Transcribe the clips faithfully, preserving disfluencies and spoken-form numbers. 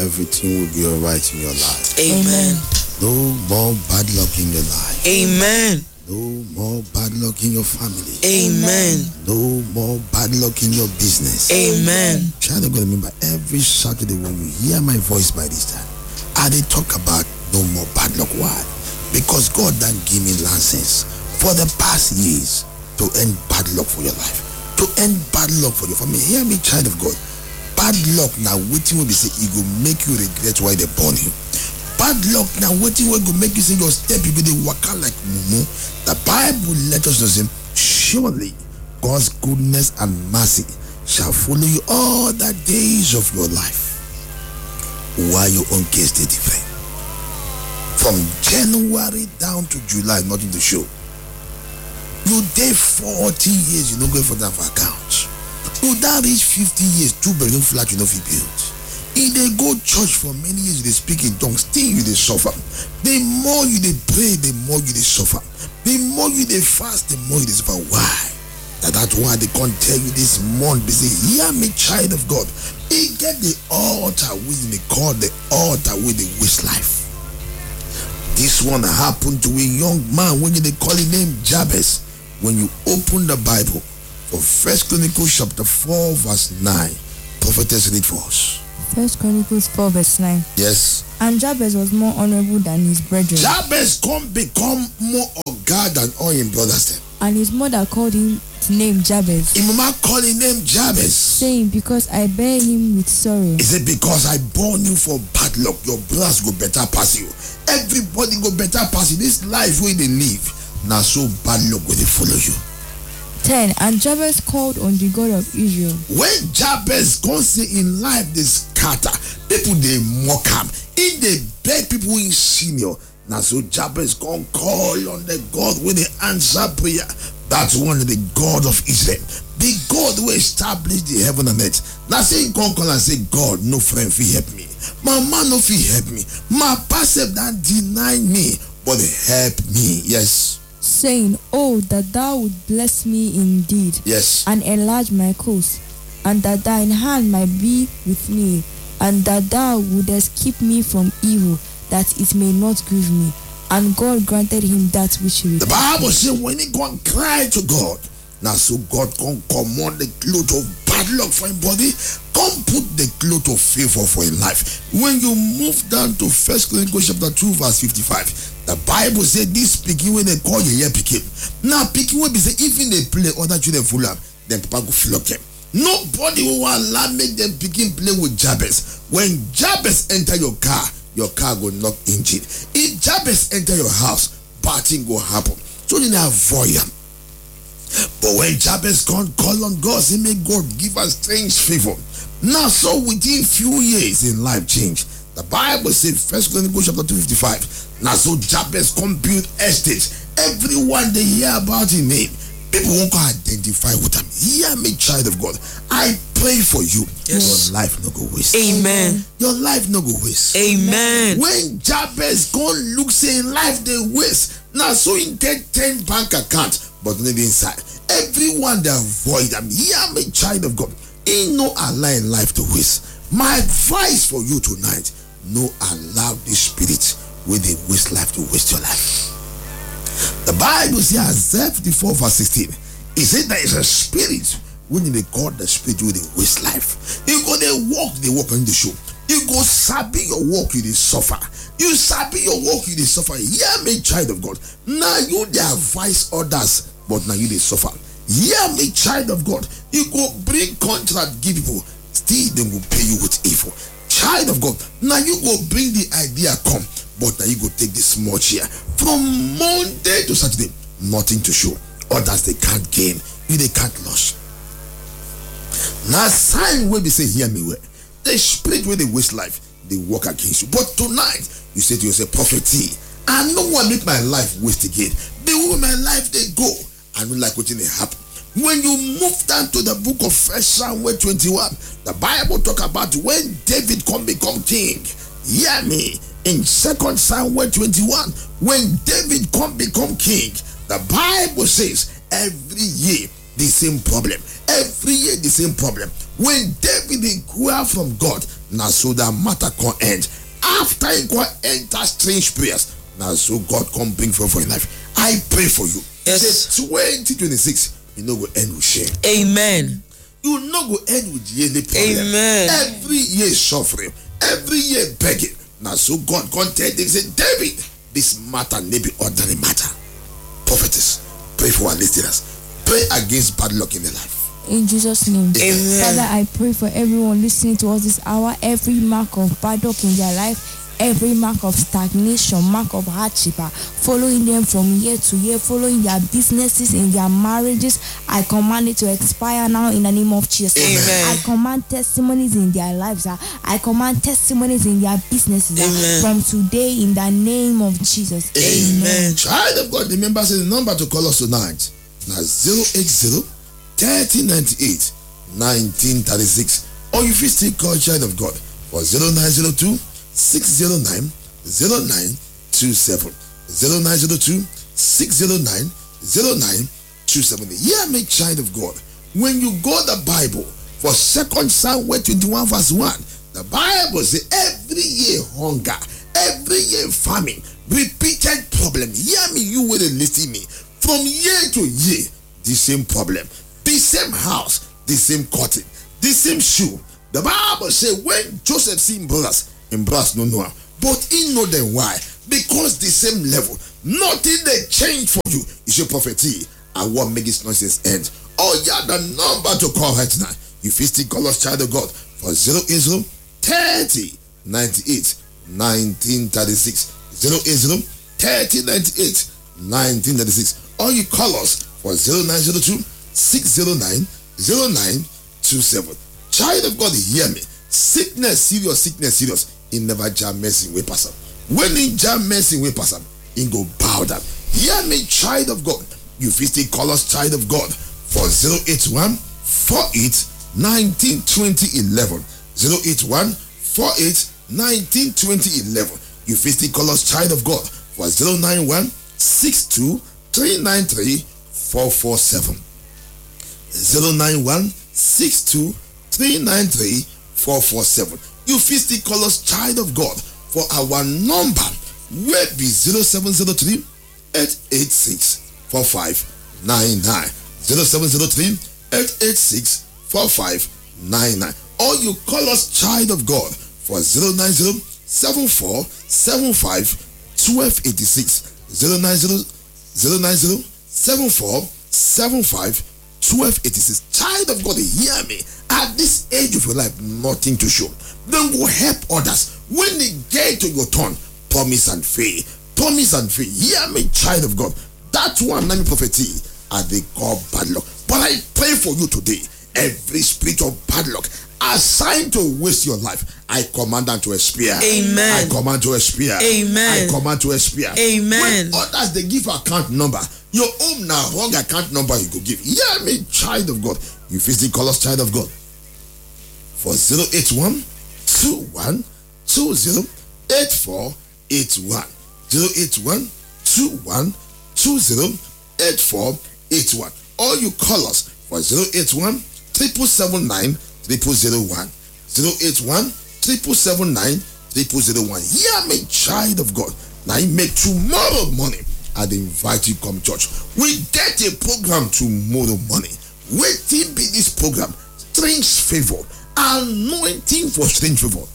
everything will be alright in your life. Amen. No more bad luck in your life. Amen. No more bad luck in your family. Amen. No more bad luck in your business. Amen. Child of God, remember every Saturday when you hear my voice by this time, I they talk about no more bad luck. Why? Because God done give me license for the past years to end bad luck for your life, to end bad luck for your family. Hear me, child of God. Bad luck now waiting will be say it will make you regret why they born you. Bad luck now waiting will make you say your step you be the waka like mumu. The Bible let us know, surely God's goodness and mercy shall follow you all the days of your life. Why your own case is different? From January down to July, nothing to show. You did forty years, you don't go for that for accounts. You that reach fifty years, two bedroom flat, you know, if you build. If they go church for many years, they speak in tongues, still you they suffer. The more you they pray, the more you they suffer. The more you they fast, the more you they suffer. Why? That that's why they can't tell you this month. They say, hear me, child of God. He get the altar with me, call the altar with the waste life. This one happened to a young man when they call his name Jabez. When you open the Bible for First Chronicles chapter four verse nine, prophetess read for us. First Chronicles four verse nine. Yes. And Jabez was more honorable than his brethren. Jabez come become more of God than all his brothers. And his mother called him his name Jabez. His mama called his name Jabez, saying, because I bear him with sorrow. He said, because I born you for bad luck, your brothers go better pass you. Everybody go better pass you. This life where they live, now so bad luck will they follow you. ten. And Jabez called on the God of Israel. When Jabez come say in life they scatter, people they mock him. If they beg people in senior, now so Jabez come call on the God when they answer prayer. That's one of the God of Israel. The God who established the heaven and earth. Now say come call and say, God, no friend fi help me. My man no fi help me. My pastor that deny me, but help me. Yes. Saying, oh, that thou would bless me indeed. Yes. And enlarge my coast, and that thine hand might be with me, and that thou wouldest keep me from evil, that it may not grieve me. And God granted him that which he required. The Bible says when he go and cry to God, now so God can command the cloth of bad luck for his body, come put the cloth of favor for his life. When you move down to First Chronicles chapter two verse fifty-five, the Bible says this picking when they call you here picking. Now picking when they say even they play other children full up, then papa go flock them. Nobody will allow make them picking play with Jabez. When Jabez enter your car, your car go knock engine. If Jabez enter your house, bad thing go happen. So they avoid him. But when Jabez can't call on God, he may God give us strange favor. Now so within few years in life change. The Bible says First Chronicles chapter two fifty-five. Now so Jabez come build estates. Everyone they hear about his name, people won't go identify with him. Hear me, child of God. I pray for you. Yes. Your life no go waste. Amen. Your life no go waste. Amen. When Jabez go look say life they waste. Now so in get ten bank account, but not inside. Everyone they avoid them. Hear me, child of God. Ain't no allow in life to waste. My advice for you tonight, no allow the spirit with the waste life to waste your life. The Bible says Isaiah fifty-four verse sixteen. It said there is a spirit when they call the spirit with the waste life. You go they walk, they walk on the show. You go sabi your walk, you they suffer. You sabi your walk, you they suffer. Hear me, child of God. Now you they advise others, but now you they suffer. Hear me, child of God. You go bring contract, give people, still they will pay you with evil. Child of God, now you go bring the idea come, but now you go take the small chair. From Monday to Saturday, nothing to show. Others they can't gain, you they can't lose. Now sign where they say, hear me well. The spirit where they waste life, they work against you. But tonight, you say to yourself, Prophet T, I no want to make my life waste again. The way my life they go, I don't like what they happen. When you move down to the book of First Samuel twenty-one, the Bible talk about when David come become king. Hear me. In Second Samuel twenty-one, when David come become king, the Bible says every year the same problem. Every year the same problem. When David inquire from God, Now so that matter can end. After you go enter strange prayers, now so God come bring for for your life. I pray for you. Yes. Say twenty twenty-six, you know go end with shame. Amen. You know go end with yearly problem. Amen. Every year suffering, every year begging. Now so God can tell them, say, David, this matter may be ordinary matter. Prophetess, pray for our listeners. Pray against bad luck in their life. In Jesus' name. Amen. Father, I pray for everyone listening to us this hour, every mark of bad luck in their life, every mark of stagnation, mark of hardship, uh, following them from year to year, following their businesses, in their marriages, I command it to expire now in the name of Jesus. Amen. I command testimonies in their lives. Uh, I command testimonies in their businesses uh, Amen. from today in the name of Jesus. Amen. Child of God, remember, say the number to call us tonight. Now zero eight zero, thirty ninety-eight, nineteen thirty-six. Or if you still call child of God for zero nine zero two, six zero nine, zero nine two seven. zero nine zero two, six zero nine, zero nine two seven. Hear me, child of God. When you go the Bible for Second Samuel twenty-one verse one, the Bible says every year hunger, every year famine, repeated problem. Hear me, you will listen me. From year to year, the same problem, the same house, the same cotton, the same shoe. The Bible says when Joseph seen brothers, in brothers no know, but he know them why. Because the same level, nothing they change for you. It's your prophecy, and what makes this nonsense end. Oh yeah, the number to call right now. You feel still call us child of God for zero eight zero, thirty, ninety-eight, nineteen thirty-six. zero eight zero, thirty, ninety-eight, nineteen thirty-six. Or you call us for zero nine zero two, six zero nine, zero nine two seven. Child of God, hear me. Sickness, serious, sickness, serious. In never jam messing with person. When in jam messing with person, in go bow down. Hear me, child of God. You still call us child of God for zero eight one, four eight, nineteen, twenty, eleven. zero eight one, four eight, nineteen, twenty, eleven. You still call us child of God for zero nine one, six two, three nine three, four four seven. zero nine one, six two, three nine three, four four seven. You still call us child of God for our number will be zero seven zero three, eight eight six, four five nine nine. zero seven zero three, eight eight six, four five nine nine. Or you call us child of God for zero nine zero, seven four seven five, one two eight six. zero nine zero, zero nine zero, seven four seven five, one two eight six. Child of God, hear me. At this age of your life, nothing to show. Then go help others. When they get to your turn, promise and faith. Promise and faith. Hear me, child of God. That one, let me prophecy, and they call bad luck. But I pray for you today. Every spirit of bad luck assigned to waste your life, I command them to expire. Amen. I command to expire. Amen. I command to expire. Amen. When others they give account number, your own now wrong account number you go give. Hear me, child of God. You physically call us child of God for zero eight one, two one, two zero, eight four eight one. zero eight one, two one, two zero, eight four eight one. Or you call us for zero eight one, triple seven nine, triple zero one. zero eight one, triple seven nine, triple zero one. Hear me, child of God. Now you make tomorrow morning. I'd invite you come church. We get a program tomorrow morning. Waiting be this program. Strange favor. Anointing for strange favor.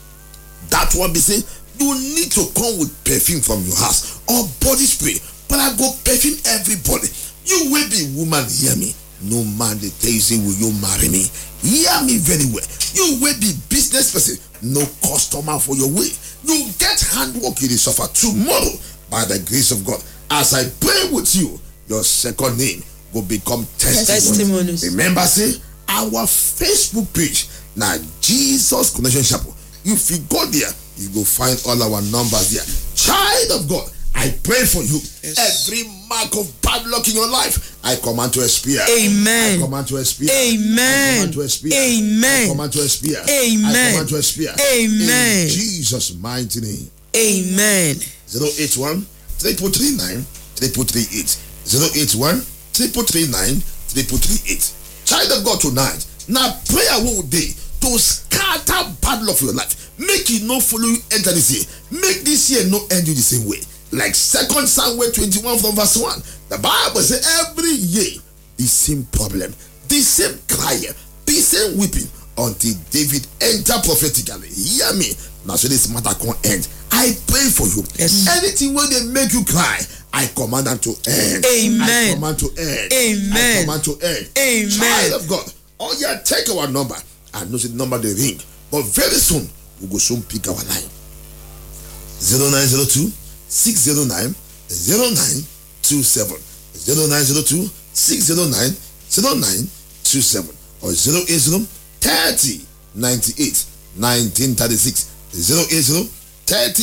That one be say you need to come with perfume from your house or body spray. But I go perfume everybody. You will be woman, hear me. No man they tell you say, will you marry me? Hear me very well. You will be business person. No customer for your way. You get handwork you suffer tomorrow by the grace of God. As I pray with you, your second name will become testimony. Testimonies. Remember, say our Facebook page now Jesus Connection Chapel. If you go there, you go find all our numbers there. Child of God, I pray for you. Yes. Every mark of bad luck in your life, I command to expire. Amen. I command to expire. Amen. I command to expire. Amen. I command to expire. Amen. I command to expire. Amen. In Jesus' mighty name. Amen. zero eight one, triple three nine, triple three eight. zero eight one, triple three nine, triple three eight. Child of God tonight. Now prayer all day to scatter battle of your life. Make it not follow you enter this year. Make this year not end you the same way. Like Second Samuel twenty-one from verse one. The Bible says every year the same problem, the same crying, the same weeping until David enter prophetically. Hear me. Now so this matter can end. I pray for you. Yes. Anything where they make you cry, I command them to end. Amen. I command to end. Amen. I command to end. Amen. Child of God. Oh yeah, take our number. I know the number they ring. But very soon, we go soon pick our line. zero nine zero two, six zero nine, zero nine two seven. zero nine zero two, six zero nine, zero nine two seven. Or zero eight zero, thirty, ninety-eight, nineteen thirty-six. zero eight zero, thirty